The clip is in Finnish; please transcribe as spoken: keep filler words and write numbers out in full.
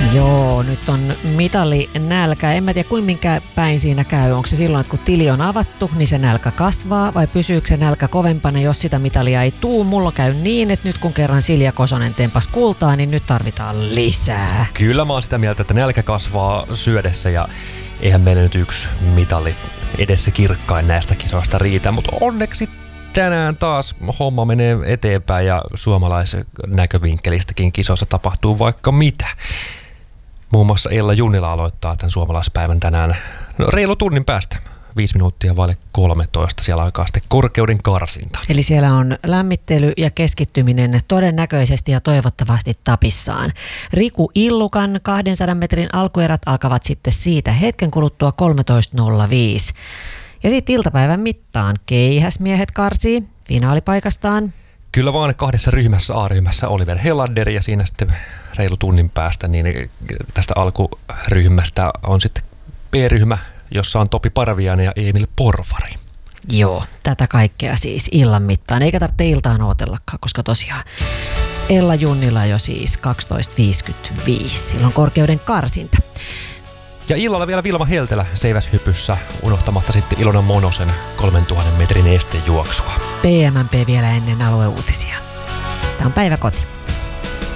Joo, nyt on mitali nälkä. En mä tiedä, kuinka päin siinä käy. Onko se silloin, että kun tili on avattu, niin se nälkä kasvaa, vai pysyykö se nälkä kovempana, jos sitä mitalia ei tuu? Mulla käy niin, että nyt kun kerran Silja Kosonen tempas kultaa, niin nyt tarvitaan lisää. Kyllä mä oon sitä mieltä, että nälkä kasvaa syödessä ja eihän meillä nyt yksi mitali edessä kirkkain näistä kisoista riitä, mutta onneksi tänään taas homma menee eteenpäin ja suomalaisen näkövinkkelistäkin kisoissa tapahtuu vaikka mitä. Muun muassa Ella Junnila aloittaa tämän suomalaispäivän tänään no, reilu tunnin päästä. Viisi minuuttia vaille kolmetoista. Siellä alkaa sitten korkeuden karsinta. Eli siellä on lämmittely ja keskittyminen todennäköisesti ja toivottavasti tapissaan. Riku Illukan kahdensadan metrin alkuerät alkavat sitten siitä hetken kuluttua kolmetoista nolla viisi. Ja sitten iltapäivän mittaan keihäsmiehet karsii finaalipaikastaan. Kyllä vaan kahdessa ryhmässä, A-ryhmässä Oliver Helander ja siinä sitten reilu tunnin päästä niin tästä alkuryhmästä on sitten B-ryhmä, jossa on Topi Parviainen ja Emil Porvari. Joo, tätä kaikkea siis illan mittaan. Eikä tarvitse iltaan ootellakaan, koska tosiaan Ella Junnila jo siis kaksitoista viisikymmentäviisi. Silloin korkeuden karsinta. Ja illalla vielä Vilma Heltelä seiväshypyssä, unohtamatta sitten Ilona Monosen kolmentuhannen metrin estejuoksua. P M P vielä ennen alueuutisia. Tämä on Päiväkoti.